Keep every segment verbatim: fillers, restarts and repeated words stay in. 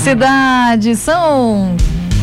felicidade. São...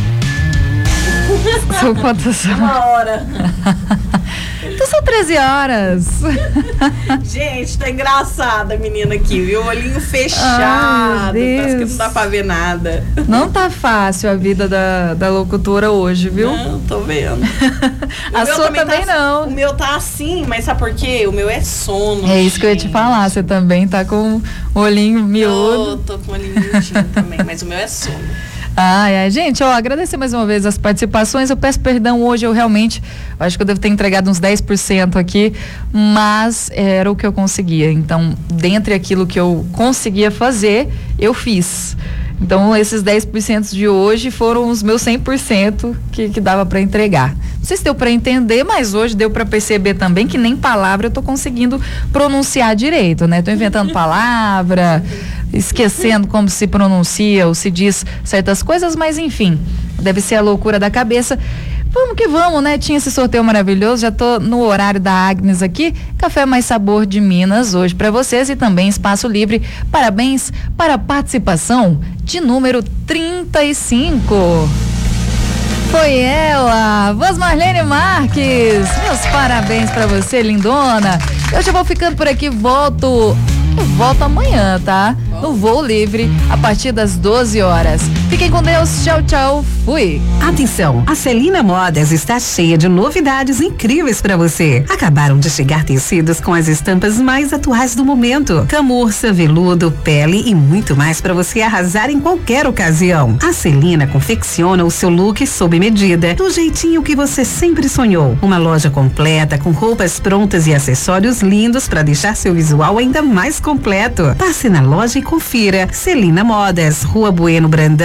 São quantas horas? Uma hora. Então são treze horas. Gente, tá engraçada a menina aqui, viu? Olhinho fechado, parece que não dá pra ver nada. Não tá fácil a vida da, da locutora hoje, viu? Não, tô vendo. A sua também, também tá, não. O meu tá assim, mas sabe por quê? O meu é sono. É isso gente. que eu ia te falar, você também tá com o olhinho miúdo. Tô, tô com o olhinho miudinho também, mas o meu é sono. Ai, ai, gente, ó, agradecer mais uma vez as participações. Eu peço perdão hoje, eu realmente eu acho que eu devo ter entregado uns dez por cento aqui, mas era o que eu conseguia. Então, dentre aquilo que eu conseguia fazer, eu fiz. Então, esses dez por cento de hoje foram os meus cem por cento que, que dava para entregar. Não sei se deu para entender, mas hoje deu para perceber também que nem palavra eu tô conseguindo pronunciar direito, né? Tô inventando palavra, esquecendo como se pronuncia ou se diz certas coisas, mas enfim, deve ser a loucura da cabeça. Vamos que vamos, né? Tinha esse sorteio maravilhoso, já tô no horário da Agnes aqui, Café Mais Sabor de Minas hoje para vocês e também espaço livre. Parabéns para a participação de número trinta e cinco. Foi ela, Voz Marlene Marques. Meus parabéns para você, lindona. Eu já vou ficando por aqui, volto Eu volto amanhã, tá? No Voo Livre, a partir das doze horas. Fiquem com Deus, tchau, tchau, fui. Atenção, a Celina Modas está cheia de novidades incríveis para você. Acabaram de chegar tecidos com as estampas mais atuais do momento. Camurça, veludo, pele e muito mais para você arrasar em qualquer ocasião. A Celina confecciona o seu look sob medida, do jeitinho que você sempre sonhou. Uma loja completa com roupas prontas e acessórios lindos para deixar seu visual ainda mais completo. Passe na loja e confira. Celina Modas, Rua Bueno Brandão.